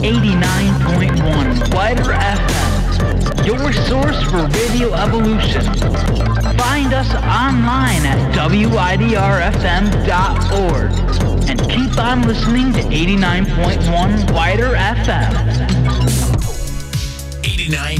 89.1 Wider FM, your source for radio evolution. Find us online at widrfm.org and keep on listening to 89.1 Wider FM. 89.